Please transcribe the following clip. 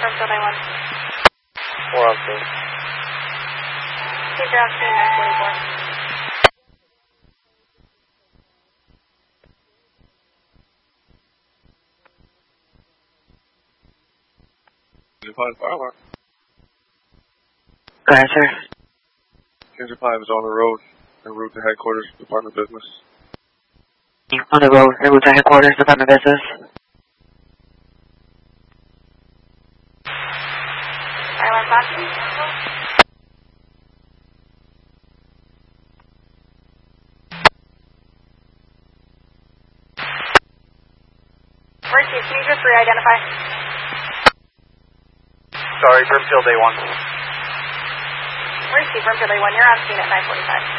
Brimfield A1. 4 on scene. Caesar on scene, 944. Caesar 5 fire alarm. Go ahead, sir. Caesar 5 is on the road en route to headquarters, Department of Business. On the road, en route to headquarters, Department of Business. Fire alarm Foxy. Mercy, can you just re-identify? Sorry, Brimfield A1. Mercy, Brimfield A1, you're on scene at 945.